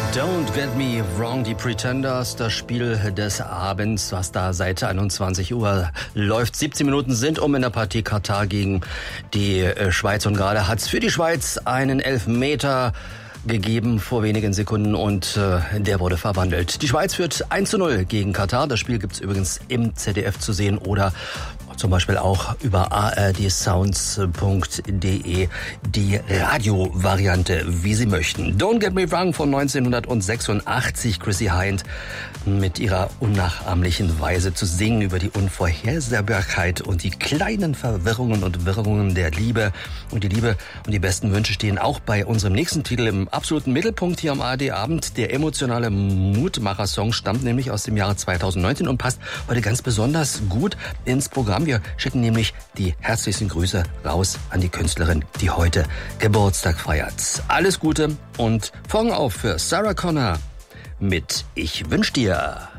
Don't Get Me Wrong, die Pretenders, das Spiel des Abends, was da seit 21 Uhr läuft. 17 Minuten sind in der Partie Katar gegen die Schweiz und gerade hat's für die Schweiz einen Elfmeter gegeben vor wenigen Sekunden und der wurde verwandelt. Die Schweiz führt 1:0 gegen Katar. Das Spiel gibt's übrigens im ZDF zu sehen oder zum Beispiel auch über ardsounds.de, die Radiovariante, wie Sie möchten. Don't Get Me Wrong von 1986, Chrissy Hynde mit ihrer unnachahmlichen Weise zu singen über die Unvorhersehbarkeit und die kleinen Verwirrungen und Wirrungen der Liebe. Und die Liebe und die besten Wünsche stehen auch bei unserem nächsten Titel im absoluten Mittelpunkt hier am ARD-Abend. Der emotionale Mutmacher-Song stammt nämlich aus dem Jahre 2019 und passt heute ganz besonders gut ins Programm. Wir schicken nämlich die herzlichsten Grüße raus an die Künstlerin, die heute Geburtstag feiert. Alles Gute und Vorhang auf für Sarah Connor mit Ich wünsch dir.